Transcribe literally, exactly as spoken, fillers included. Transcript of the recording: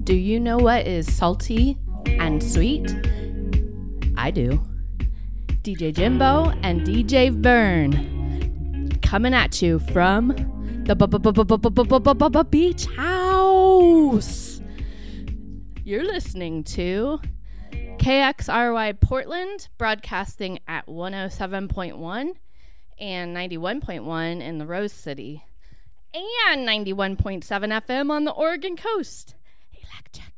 Do you know what is salty and sweet? I do. D J Jimbo and D J Vern coming at you from the beach house. You're listening to K X R Y Portland, broadcasting at one oh seven point one and ninety-one point one in the Rose City, and ninety-one point seven F M on the Oregon coast. Electric.